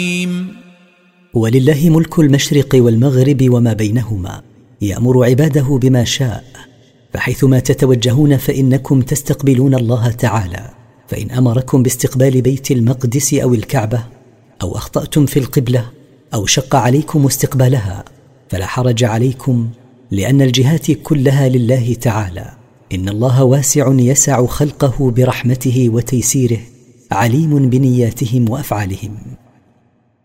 ولله ملك المشرق والمغرب وما بينهما، يأمر عباده بما شاء، فحيثما تتوجهون فإنكم تستقبلون الله تعالى. فإن أمركم باستقبال بيت المقدس أو الكعبة، أو أخطأتم في القبلة، أو شق عليكم استقبالها، فلا حرج عليكم، لأن الجهات كلها لله تعالى. إن الله واسع يسع خلقه برحمته وتيسيره، عليم بنياتهم وأفعالهم.